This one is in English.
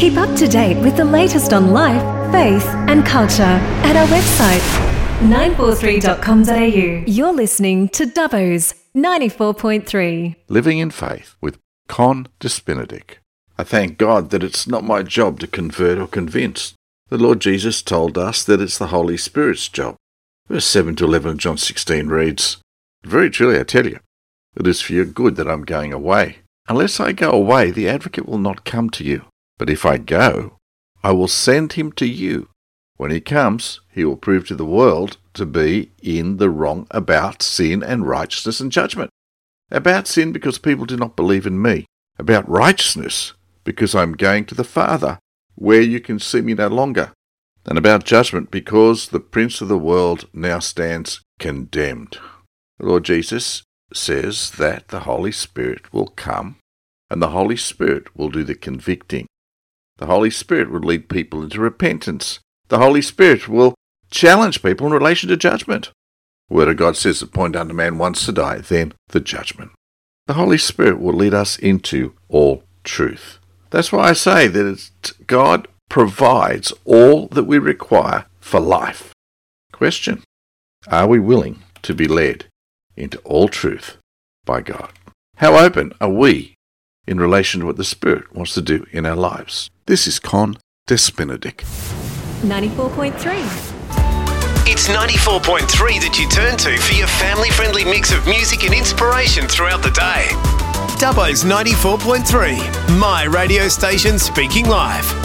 Keep up to date with the latest on life, faith and culture at our website 943.com.au. You're listening to Dubbo's 94.3. Living in Faith with Con Despinadic. I thank God that it's not my job to convert or convince. The Lord Jesus told us that it's the Holy Spirit's job. Verse 7 to 11 of John 16 reads, "Very truly I tell you, it is for your good that I'm going away. Unless I go away, the Advocate will not come to you. But if I go, I will send him to you. When he comes, he will prove to the world to be in the wrong about sin and righteousness and judgment. About sin because people do not believe in me. About righteousness because I'm going to the Father, where you can see me no longer. And about judgment because the prince of the world now stands condemned." The Lord Jesus says that the Holy Spirit will come and the Holy Spirit will do the convicting. The Holy Spirit will lead people into repentance. The Holy Spirit will challenge people in relation to judgment. The Word of God says the point unto man once to die, then the judgment. The Holy Spirit will lead us into all truth. That's why I say that God provides all that we require for life. Question: are we willing to be led into all truth by God? How open are we in relation to what the Spirit wants to do in our lives? This is Con Despinadic. 94.3. It's 94.3 that you turn to for your family-friendly mix of music and inspiration throughout the day. Dubbo's 94.3, my radio station speaking live.